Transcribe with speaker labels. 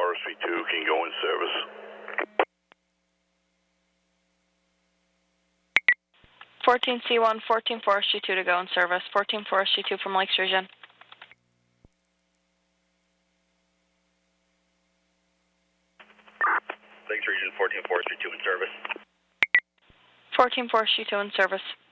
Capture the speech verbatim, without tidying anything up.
Speaker 1: Forestry two can go in service.
Speaker 2: fourteen C one, fourteen Forestry two to go in service. fourteen Forestry two from Lake Sturgeon.
Speaker 3: Lake Region, fourteen Forestry two in service.
Speaker 2: fourteen Forestry two in service.